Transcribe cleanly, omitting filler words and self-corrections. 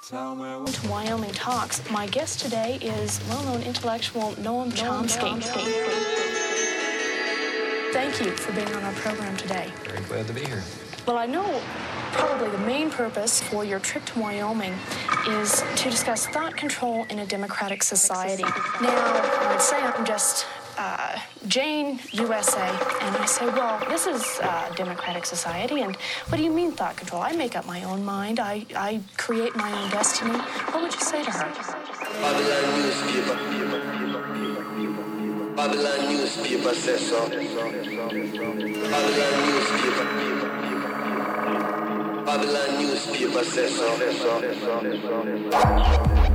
To Wyoming Talks. My guest today is well-known intellectual Noam Chomsky. Thank you for being on our program today. Very glad to be here. Well, I know probably the main purpose for your trip to Wyoming is to discuss thought control in a democratic society. Now, I'd say I'm just Jane, USA, and I say, well, this is a democratic society, and what do you mean thought control? I make up my own mind. I create my own destiny. What would you say to her? Babylon newspaper. Babylon newspaper says so. Babylon newspaper. Babylon newspaper says so.